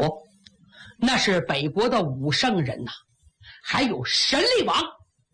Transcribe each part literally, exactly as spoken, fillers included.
妥，那是北国的武圣人呐、啊，还有神力王，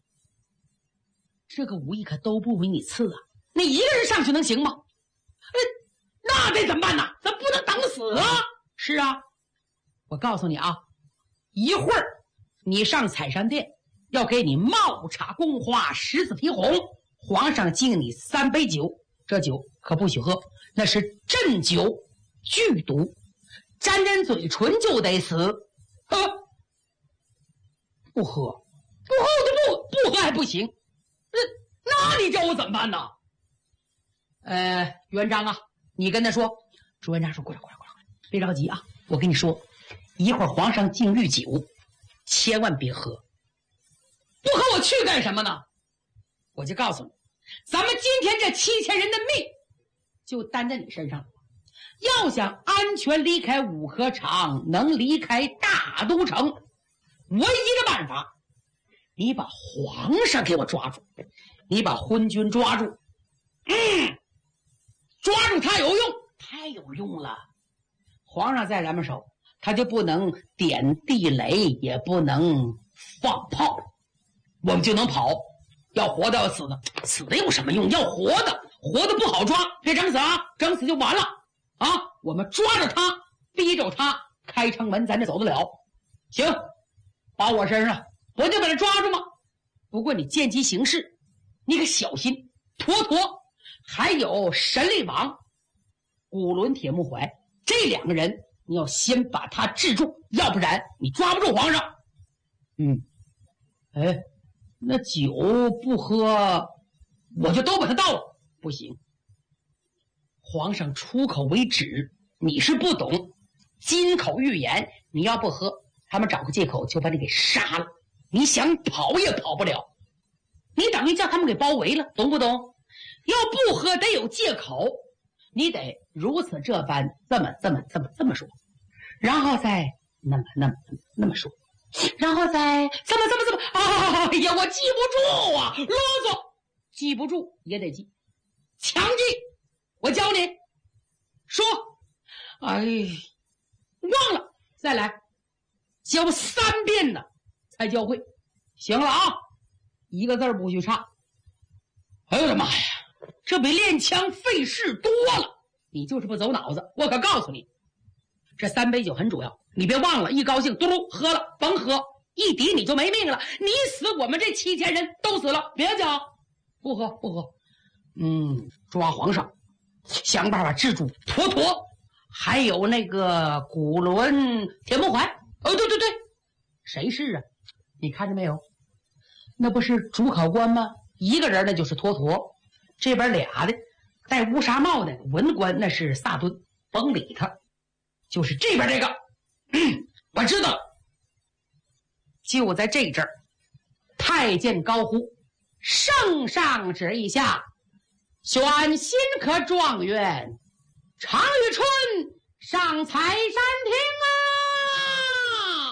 这个武艺可都不比你次啊！你一个人上去能行吗？那得怎么办呢？咱不能等死啊！是啊，我告诉你啊，一会儿你上采山殿，要给你冒茶宫花，十字提红，皇上敬你三杯酒，这酒可不许喝，那是鸩酒，剧毒，沾沾嘴唇就得死。啊，不喝，不喝就不不喝还不行。那那你叫我怎么办呢？呃，元璋啊，你跟他说。朱元璋说：“过来，过来，过来，别着急啊！我跟你说，一会儿皇上敬御酒，千万别喝。不喝我去干什么呢？我就告诉你，咱们今天这七千人的命就担在你身上了。要想安全离开五合场，能离开大都城，唯一的办法，你把皇上给我抓住，你把昏君抓住，嗯，抓住他有用。”太有用了，皇上在咱们手，他就不能点地雷，也不能放炮，我们就能跑。要活的要死的，死的有什么用？要活的，活的不好抓，别整死啊，整死就完了啊！我们抓着他，逼着他开城门，咱就走得了。行，把我身上，我就把他抓住吗？不过你见机行事，你可小心。妥妥，还有神力王。古伦铁木怀，这两个人你要先把他制住，要不然你抓不住皇上。嗯，哎，那酒不喝，我就都把他倒了。不行，皇上出口为止，你是不懂，金口玉言，你要不喝，他们找个借口就把你给杀了，你想跑也跑不了，你等于叫他们给包围了，懂不懂？要不喝得有借口，你得如此这般，这么这么这么这么说，然后再那么那么那么说，然后再这么这么这么，哎呀，我记不住啊，啰嗦，记不住也得记，强记。我教你说，哎，忘了再来，教三遍呢才教会。行了啊，一个字不许差。哎呦我的妈呀，这比练枪费事多了。你就是不走脑子，我可告诉你，这三杯酒很主要，你别忘了，一高兴嘟噜喝了，甭喝，一滴你就没命了，你死我们这七千人都死了，别讲，不喝不喝。嗯，抓皇上，想办法制住妥妥，还有那个古伦铁木怀，哦对对对，谁是啊？你看着没有？那不是主考官吗？一个人那就是妥妥，这边俩的戴乌纱帽的文官那是萨敦，甭理他，就是这边这个，嗯，我知道了。就在这阵儿，太监高呼：“圣上旨意下，选新科状元常遇春上采山厅啊！”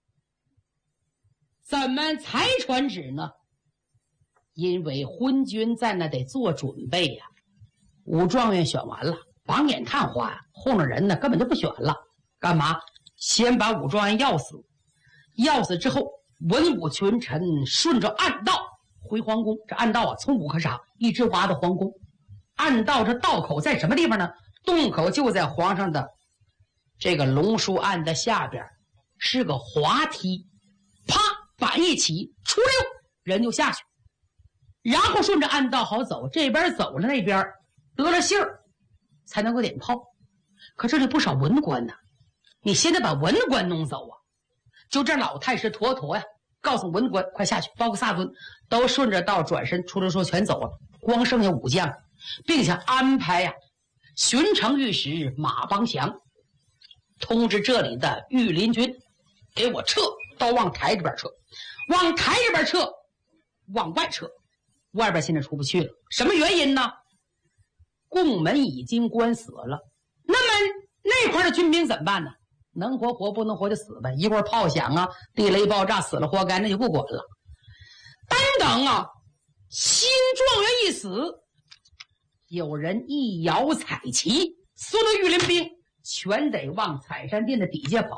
怎么才传旨呢？因为昏君在那得做准备呀、啊。武状元选完了，榜眼探花呀，后面人呢根本就不选了。干嘛？先把武状元要死，要死之后，文武群臣顺着暗道回皇宫。这暗道啊，从五合场一直滑到皇宫。暗道这道口在什么地方呢？洞口就在皇上的这个龙书案的下边，是个滑梯，啪，板一起，出溜人就下去，然后顺着暗道好走，这边走了那边得了信儿才能够点炮。可这里不少文官呢，你现在把文官弄走啊！就这老太师妥妥呀，告诉文官快下去，包括萨敦都顺着道转身出溜说全走了，光剩下武将，并且安排呀、啊、巡城御史马邦祥通知这里的御林军给我撤，都往台这边撤，往台这边撤，往外撤，外边现在出不去了。什么原因呢？贡门已经关死了，那么那块的军兵怎么办呢？能活活，不能活就死呗。一会儿炮响啊，地雷爆炸，死了活该，那就不管了。单等啊，新状元一死，有人一摇彩旗，所有御林兵全得往采山殿的底下跑。